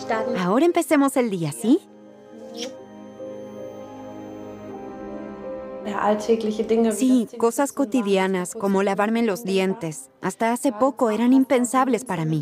Ahora empecemos el día, ¿sí? Sí, cosas cotidianas, como lavarme los dientes. Hasta hace poco eran impensables para mí.